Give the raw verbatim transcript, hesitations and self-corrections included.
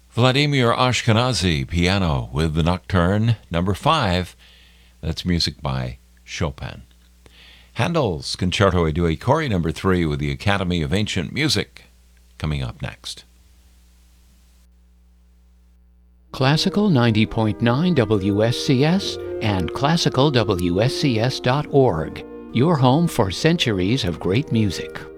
Vladimir Ashkenazy, piano with the Nocturne, number five. That's music by Chopin. Handel's Concerto e Due Cori, number three, with the Academy of Ancient Music, coming up next. Classical ninety point nine W S C S and classical W S C S dot org, your home for centuries of great music.